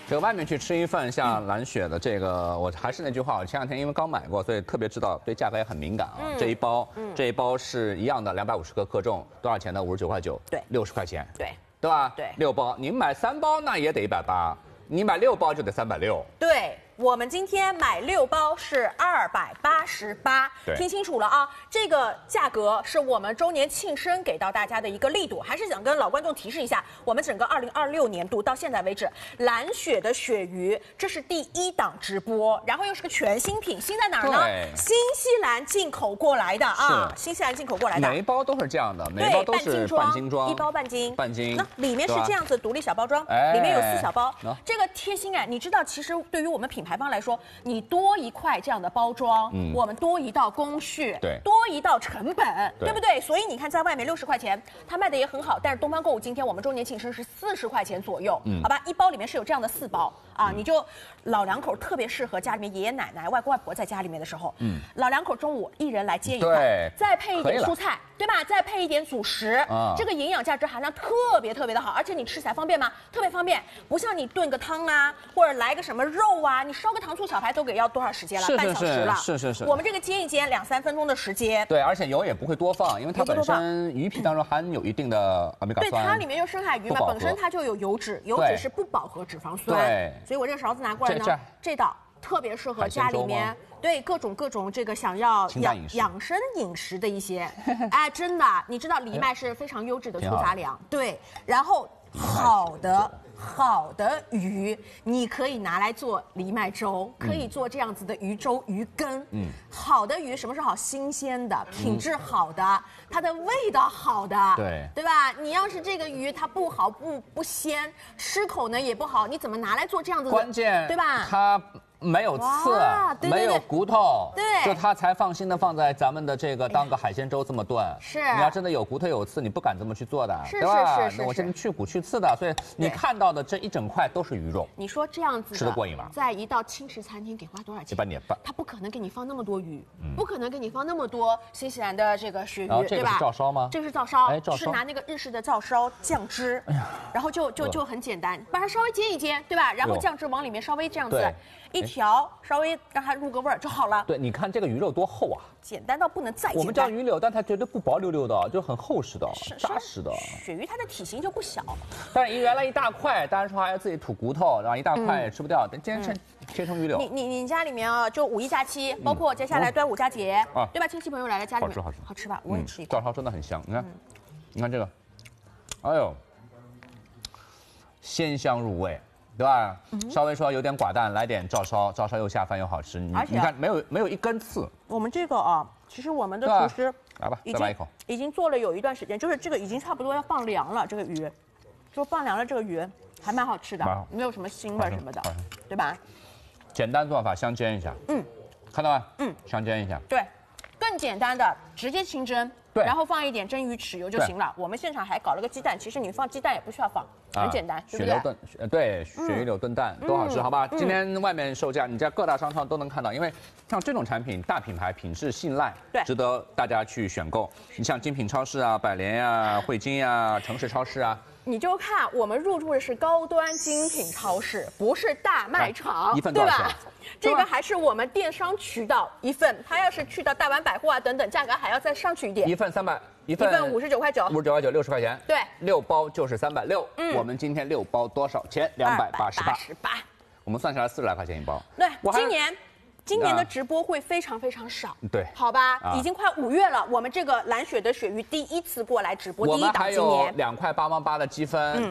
这个外面去吃一份像蓝雪的这个，我还是那句话，我前2天因为刚买过，所以特别知道对价格也很敏感啊。这一包是一样的250克克重，多少钱呢？59块9， 对 ，60块钱， 对吧？ 对 ，6包，你买3包那也得180，你买6包就得360。 对。我们今天买6包是288，听清楚了啊！这个价格是我们周年庆生给到大家的一个力度，还是想跟老观众提示一下，我们整个2026年度到现在为止，蓝雪的鳕鱼这是第1档直播，然后又是个全新品，新在哪儿呢？新西兰进口过来的啊，新西兰进口过来的， 每一包都是这样的，每一包都是半斤装， 1包半斤， 那里面是这样子独立小包装，里面有4小包，这个贴心哎，你知道其实对于我们品牌方来说，你多一块这样的包装，我们多一道工序，多一道成本，对不对？所以你看，在外面60块钱，它卖的也很好，但是东方购物今天我们周年庆生是40块钱左右，好吧？1包里面是有这样的4包啊，你就老两口特别适合家里面爷爷奶奶、外公外婆在家里面的时候，老两口中午1人来煎一块，再配一点蔬菜，对吧？再配一点主食，这个营养价值含量特别的好，而且你吃起来方便吗？特别方便，不像你炖个汤啊，或者来个什么肉啊，你烧个糖醋小排都给要多少时间了？半小时了。是。我们这个煎一煎2-3分钟的时间。 对，而且油也不会多放，因为它本身鱼皮当中含有一定的阿米伽酸。 对，它里面有深海鱼嘛，本身它就有油脂，油脂是不饱和脂肪酸。 对。 所以我这个勺子拿过来呢，这道特别适合家里面。对各种这个想要养生饮食的一些，哎，真的，你知道藜麦是非常优质的粗杂粮，对，然后好的鱼，你可以拿来做藜麦粥，可以做这样子的鱼粥、鱼羹。好的鱼什么是好？新鲜的，品质好的，它的味道好的，对吧？你要是这个鱼它不好不鲜，吃口呢也不好，你怎么拿来做这样子的？ 关键对吧？ 它没有刺，没有骨头， 对， 就它才放心的放在咱们的这个当个海鲜粥这么炖。 是， 你要真的有骨头有刺，你不敢这么去做的， 对吧？ 是。 我现在去骨去刺的，所以你看到的这一整块都是鱼肉。 你说这样子吃得过瘾吗？在一道轻食餐厅给花多少钱 ？1.8年半。 他不可能给你放那么多鱼，不可能给你放那么多新西兰的这个鳕鱼， 对吧？这个是照烧吗？ 这个是照烧，是拿那个日式的照烧酱汁，然后就很简单，把它稍微煎一煎，对吧？然后酱汁往里面稍微这样子一调，稍微让它入个味儿就好了。 对，你看这个鱼肉多厚啊， 简单到不能再简单。 我们叫鱼柳，但它绝对不薄溜溜的，就很厚实的，扎实的。 鳕鱼它的体型就不小， 但是原来一大块，当然说还要自己吐骨头，然后一大块也吃不掉。但今天切成鱼柳。 你家里面啊，就5一假期，包括接下来端午佳节，对吧？亲戚朋友来了家里面，好吃吧？我也吃一口。 照烧真的很香，你看这个，哎呦，鲜香入味。对吧？稍微说有点寡淡，来点照烧，照烧又下饭又好吃。你看没有一根刺。 我们这个啊，其实我们的厨师来吧，再来一口。 已经做了有一段时间，就是这个已经差不多要放凉了。这个鱼，就放凉了，这个鱼还蛮好吃的，没有什么腥味什么的，对吧？ 简单做法，香煎一下。看到吗？香煎一下。 对，更简单的直接清蒸。然后放一点蒸鱼豉油就行了。我们现场还搞了个鸡蛋，其实你放鸡蛋也不需要放，很简单，对不对？鳕鱼柳炖蛋多好吃，好吧？今天外面售价，你在各大商场都能看到，因为像这种产品，大品牌品质信赖，值得大家去选购。你像精品超市啊、百联呀、汇金呀、城市超市啊。 你就看我们入驻的是高端精品超市，不是大卖场， 一份多少钱？ 这个还是我们电商渠道一份，它要是去到大丸百货啊等等，价格还要再上去一点。 一份300，一份59块9，59 块9，60块钱。 对 ，6包就是360。我们今天6包多少钱？288。我们算下来40来块钱一包。 对，今年的直播会非常少， 对， 好吧，已经快5月了。我们这个蓝雪的鳕鱼第1次过来直播，第1档今年 2块8毛8的积分。